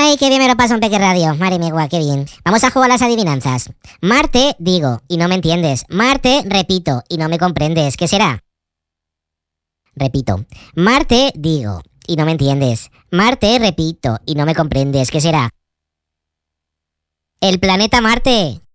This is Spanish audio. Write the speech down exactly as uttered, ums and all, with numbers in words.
Ay, qué bien me lo paso en Peque Radio. Madre mía, qué bien. Vamos a jugar a las adivinanzas. Marte, digo, y no me entiendes. Marte, repito, y no me comprendes. ¿Qué será? Repito. Marte, digo, y no me entiendes. Marte, repito, y no me comprendes. ¿Qué será? El planeta Marte.